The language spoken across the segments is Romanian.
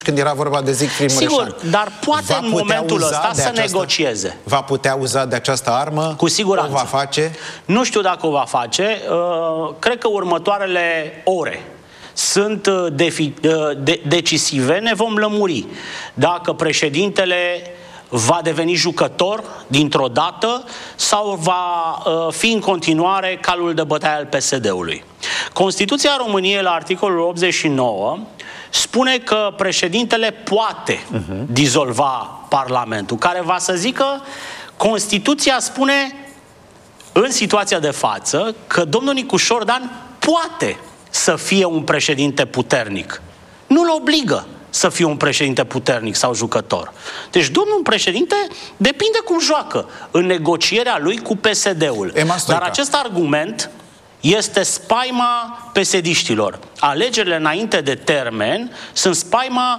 când era vorba de Siegfried Mureșan. Sigur, dar poate în momentul ăsta să negocieze. Va putea uza de această armă? Cu siguranță. O va face? Nu știu dacă o va face. Cred că următoarele ore sunt decisive. Ne vom lămuri dacă președintele va deveni jucător dintr-o dată sau va fi în continuare calul de bătaie al PSD-ului. Constituția României, la articolul 89, spune că președintele poate dizolva Parlamentul, care va să zică, Constituția spune în situația de față că domnul Nicușor Dan poate să fie un președinte puternic. Nu-l obligă să fie un președinte puternic sau jucător. Deci domnul președinte depinde cum joacă în negocierea lui cu PSD-ul. Dar acest argument este spaima PSD-știlor. Alegerile înainte de termen sunt spaima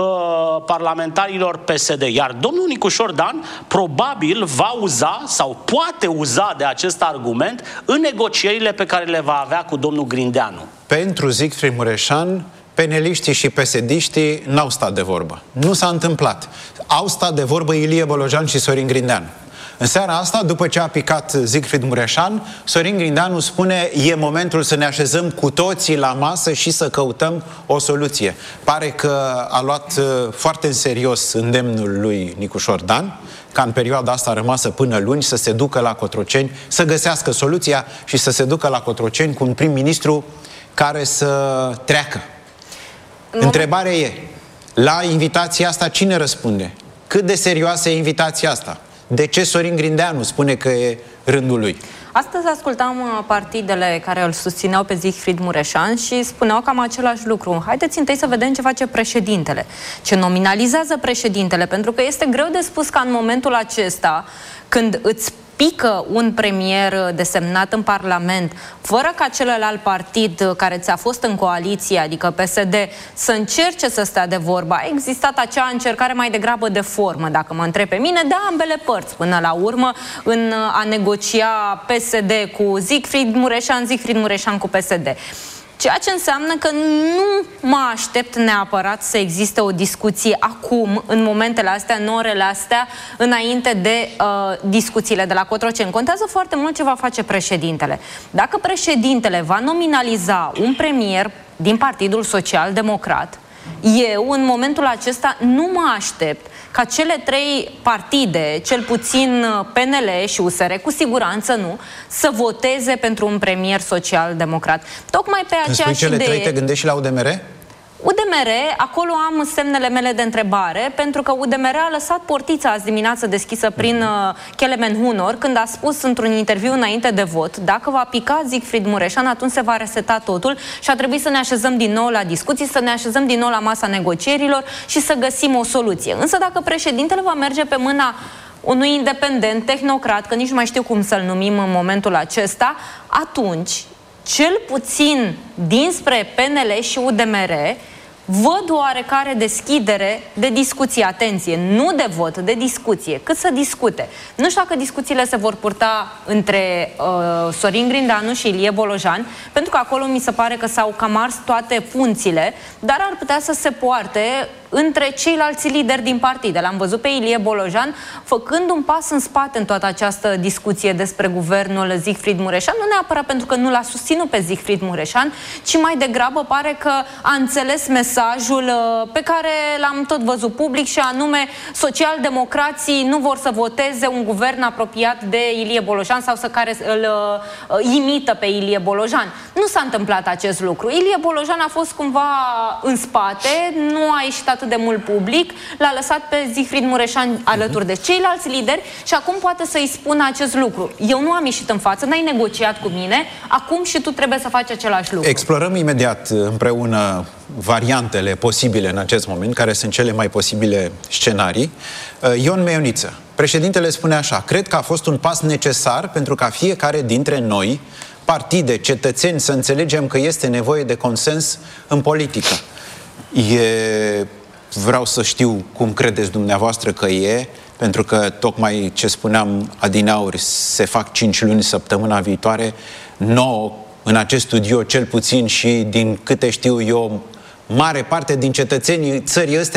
parlamentarilor PSD. Iar domnul Nicușor Dan probabil va uza sau poate uza de acest argument în negocierile pe care le va avea cu domnul Grindeanu. Pentru Siegfried Mureșan, peneliștii și PSD-știi n-au stat de vorbă. Nu s-a întâmplat. Au stat de vorbă Ilie Bolojan și Sorin Grindeanu. În seara asta, după ce a picat Siegfried Mureșan, Sorin Grindeanu spune: e momentul să ne așezăm cu toții la masă și să căutăm o soluție. Pare că a luat foarte în serios îndemnul lui Nicușor Dan, ca în perioada asta rămasă până luni să se ducă la Cotroceni, să găsească soluția și să se ducă la Cotroceni cu un prim-ministru care să treacă. Întrebarea e, la invitația asta cine răspunde? Cât de serioasă e invitația asta? De ce Sorin Grindeanu spune că e rândul lui? Astăzi ascultam partidele care îl susțineau pe Siegfried Mureșan și spuneau cam același lucru. Haideți întâi să vedem ce face președintele, ce nominalizează președintele, pentru că este greu de spus ca în momentul acesta, când îți pică un premier desemnat în Parlament, fără ca celălalt partid care ți-a fost în coaliție, adică PSD, să încerce să stea de vorbă. A existat acea încercare mai degrabă de formă, dacă mă întreb pe mine, de ambele părți, până la urmă, în a negocia PSD cu Siegfried Mureșan cu PSD. Ceea ce înseamnă că nu mă aștept neapărat să existe o discuție acum, în momentele astea, în orele astea, înainte de discuțiile de la Cotroceni. Contează foarte mult ce va face președintele. Dacă președintele va nominaliza un premier din Partidul Social Democrat, eu, în momentul acesta, nu mă aștept ca cele trei partide, cel puțin PNL și USR, cu siguranță nu, să voteze pentru un premier social-democrat. Tocmai pe aceeași idee... Când spui cele trei, te gândești și la UDMR? UDMR, acolo am semnele mele de întrebare, pentru că UDMR a lăsat portița azi dimineață deschisă prin Kelemen Hunor, când a spus într-un interviu înainte de vot, dacă va pica Siegfried Mureșan, atunci se va reseta totul și a trebuit să ne așezăm din nou la discuții, să ne așezăm din nou la masa negocierilor și să găsim o soluție. Însă dacă președintele va merge pe mâna unui independent, tehnocrat, că nici nu mai știu cum să-l numim în momentul acesta, atunci, cel puțin dinspre PNL și UDMR, văd oarecare deschidere de discuție, atenție, nu de vot, de discuție, cât să discute. Nu știu dacă discuțiile se vor purta între Sorin Grindeanu și Ilie Bolojan, pentru că acolo mi se pare că s-au cam ars toate punțile, dar ar putea să se poarte între ceilalți lideri din partide. L-am văzut pe Ilie Bolojan făcând un pas în spate în toată această discuție despre guvernul Siegfried Mureșan, nu neapărat pentru că nu l-a susținut pe Siegfried Mureșan, ci mai degrabă pare că a înțeles mesajul pe care l-am tot văzut public, și anume socialdemocrații nu vor să voteze un guvern apropiat de Ilie Bolojan sau care îl imită pe Ilie Bolojan. Nu s-a întâmplat acest lucru. Ilie Bolojan a fost cumva în spate, nu a ieșit atât de mult public, l-a lăsat pe Siegfried Mureșan alături de ceilalți lideri și acum poate să-i spună acest lucru. Eu nu am ieșit în față, n-ai negociat cu mine, acum și tu trebuie să faci același lucru. Explorăm imediat împreună variantele posibile în acest moment, care sunt cele mai posibile scenarii. Ion Meioniță, președintele spune așa: cred că a fost un pas necesar pentru ca fiecare dintre noi, partide, cetățeni, să înțelegem că este nevoie de consens în politică. Vreau să știu cum credeți dumneavoastră că e, pentru că tocmai ce spuneam adineauri, se fac 5 luni săptămâna viitoare, 9 în acest studio cel puțin, și din câte știu eu, mare parte din cetățenii țării ăstea